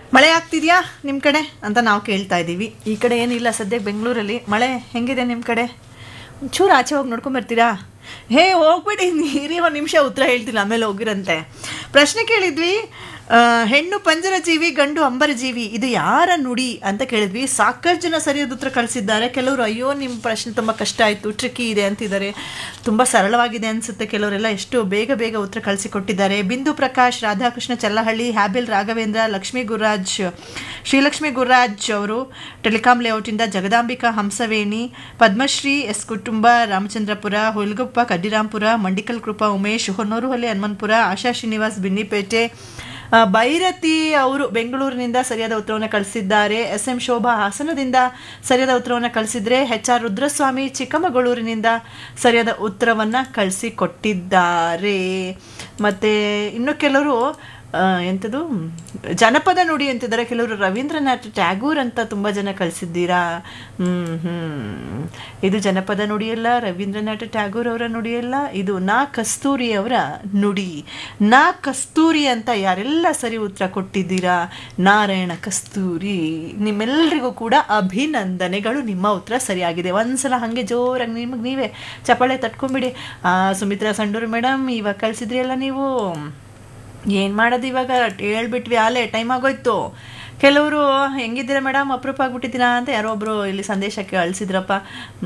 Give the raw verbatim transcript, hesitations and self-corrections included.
ಮಳೆ ಆಗ್ತಿದ್ಯಾ ನಿಮ್ಮ ಕಡೆ ಅಂತ ನಾವು ಕೇಳ್ತಾ ಇದ್ದೀವಿ. ಈ ಕಡೆ ಏನಿಲ್ಲ ಸದ್ಯಕ್ಕೆ ಬೆಂಗಳೂರಲ್ಲಿ. ಮಳೆ ಹೆಂಗಿದೆ ನಿಮ್ಮ ಕಡೆ? ಒಂಚೂರು ಆಚೆ ಹೋಗಿ ನೋಡ್ಕೊಂಬರ್ತೀರಾ? ಹೇ ಹೋಗ್ಬಿಡಿ, ನೀರಿ ಒಂದು ನಿಮಿಷ ಉತ್ತರ ಹೇಳ್ತಿಲ್ಲ, ಆಮೇಲೆ ಹೋಗಿರಂತೆ. ಪ್ರಶ್ನೆ ಕೇಳಿದ್ವಿ, ಹೆಣ್ಣು ಪಂಜರ ಜೀವಿ, ಗಂಡು ಅಂಬರ ಜೀವಿ, ಇದು ಯಾರ ನುಡಿ ಅಂತ ಕೇಳಿದ್ವಿ. ಸಾಕಷ್ಟು ಜನ ಸರಿಯಾದ ಉತ್ತರ ಕಳಿಸಿದ್ದಾರೆ. ಕೆಲವರು ಅಯ್ಯೋ ನಿಮ್ಮ ಪ್ರಶ್ನೆ ತುಂಬ ಕಷ್ಟ ಆಯಿತು, ಟ್ರಿಕ್ಕಿ ಇದೆ ಅಂತಿದ್ದಾರೆ. ತುಂಬ ಸರಳವಾಗಿದೆ ಅನಿಸುತ್ತೆ. ಕೆಲವರೆಲ್ಲ ಎಷ್ಟು ಬೇಗ ಬೇಗ ಉತ್ತರ ಕಳಿಸಿಕೊಟ್ಟಿದ್ದಾರೆ. ಬಿಂದು ಪ್ರಕಾಶ್, ರಾಧಾಕೃಷ್ಣ ಚಲ್ಲಹಳ್ಳಿ, ಹ್ಯಾಬಿಲ್ ರಾಘವೇಂದ್ರ, ಲಕ್ಷ್ಮೀ ಗುರುರಾಜ್, ಶ್ರೀಲಕ್ಷ್ಮಿ ಗುರುರಾಜ್ ಅವರು ಟೆಲಿಕಾಂ ಲೇಔಟಿಂದ, ಜಗದಾಂಬಿಕಾ ಹಂಸವೇಣಿ, ಪದ್ಮಶ್ರೀ ಎಸ್ ಕುಟುಂಬ, ರಾಮಚಂದ್ರಪುರ, ಹುಲ್ಗುಪ್ಪ ಕಡ್ಡಿರಾಂಪುರ, ಮಂಡಿಕಲ್ ಕೃಪಾ ಉಮೇಶ್, ಹೊನ್ನೂರುಹಳ್ಳಿ ಹನುಮಂತಪುರ, ಆಶಾ ಶ್ರೀನಿವಾಸ್ ಬಿನ್ನಿಪೇಟೆ, ಭೈರತಿ ಅವರು ಬೆಂಗಳೂರಿನಿಂದ ಸರಿಯಾದ ಉತ್ತರವನ್ನು ಕಳಿಸಿದ್ದಾರೆ. ಎಸ್ ಎಂ ಶೋಭಾ ಹಾಸನದಿಂದ ಸರಿಯಾದ ಉತ್ತರವನ್ನು ಕಳಿಸಿದರೆ, ಎಚ್ ಆರ್ ರುದ್ರಸ್ವಾಮಿ ಚಿಕ್ಕಮಗಳೂರಿನಿಂದ ಸರಿಯಾದ ಉತ್ತರವನ್ನು ಕಳಿಸಿಕೊಟ್ಟಿದ್ದಾರೆ. ಮತ್ತು ಇನ್ನು ಕೆಲವರು ಎಂಥದ್ದು ಜನಪದ ನುಡಿ ಅಂತಿದ್ದಾರೆ. ಕೆಲವರು ರವೀಂದ್ರನಾಥ್ ಟ್ಯಾಗೂರ್ ಅಂತ ತುಂಬ ಜನ ಕಳಿಸಿದ್ದೀರಾ. ಹ್ಞೂ ಹ್ಞೂ ಇದು ಜನಪದ ನುಡಿಯಲ್ಲ, ರವೀಂದ್ರನಾಥ್ ಟ್ಯಾಗೂರ್ ಅವರ ನುಡಿಯಲ್ಲ, ಇದು ನಾ ಕಸ್ತೂರಿ ಅವರ ನುಡಿ. ನಾ ಕಸ್ತೂರಿ ಅಂತ ಯಾರೆಲ್ಲ ಸರಿ ಉತ್ತರ ಕೊಟ್ಟಿದ್ದೀರಾ, ನಾರಾಯಣ ಕಸ್ತೂರಿ, ನಿಮ್ಮೆಲ್ಲರಿಗೂ ಕೂಡ ಅಭಿನಂದನೆಗಳು. ನಿಮ್ಮ ಉತ್ತರ ಸರಿಯಾಗಿದೆ. ಒಂದ್ಸಲ ಹಾಗೆ ಜೋರಾಗಿ ನಿಮಗೆ ನೀವೇ ಚಪ್ಪಾಳೆ ತಟ್ಕೊಂಬಿಡಿ. ಸುಮಿತ್ರಾ ಸಂಡೂರು ಮೇಡಮ್, ಇವಾಗ ಕಳಿಸಿದ್ರಿ ಅಲ್ಲ ನೀವು, ಏನು ಮಾಡೋದು ಇವಾಗ, ಹೇಳ್ಬಿಟ್ವಿ ಆಲೇ, ಟೈಮ್ ಆಗೋಯ್ತು. ಕೆಲವರು ಹೆಂಗಿದ್ದೀರಾ ಮೇಡಮ್, ಅಪರೂಪ ಆಗ್ಬಿಟ್ಟಿದ್ದೀರಾ ಅಂತ ಯಾರೋ ಒಬ್ಬರು ಇಲ್ಲಿ ಸಂದೇಶಕ್ಕೆ ಕಳಿಸಿದ್ರಪ್ಪ.